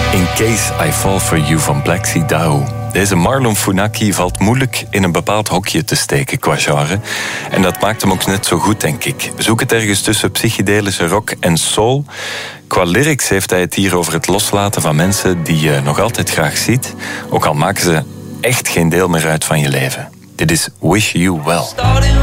In Case I Fall For You van Black Sea Dahu. Deze Marlon Funaki valt moeilijk in een bepaald hokje te steken qua genre. En dat maakt hem ook net zo goed, denk ik. Zoek het ergens tussen psychedelische rock en soul. Qua lyrics heeft hij het hier over het loslaten van mensen die je nog altijd graag ziet. Ook al maken ze echt geen deel meer uit van je leven. Dit is Wish You Well.